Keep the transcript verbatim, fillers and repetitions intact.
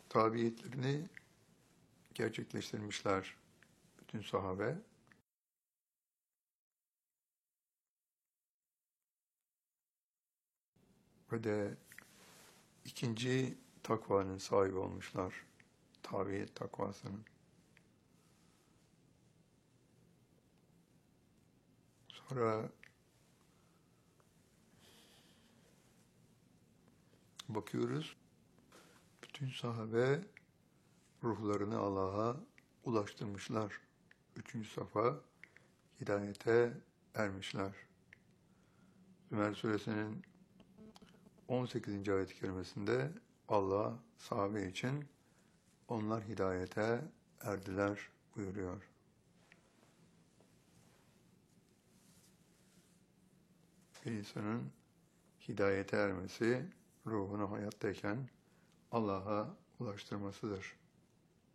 tabiyetlerini gerçekleştirmişler bütün sahabe. Ve de ikinci takvanın sahibi olmuşlar. Tabiyet takvasının. Sonra bakıyoruz, bütün sahabe ruhlarını Allah'a ulaştırmışlar. Üçüncü safa hidayete ermişler. Zümer Suresinin on sekizinci ayet-i kerimesinde Allah sahabe için onlar hidayete erdiler buyuruyor. Bir insanın hidayete ermesi, ruhunu hayattayken Allah'a ulaştırmasıdır.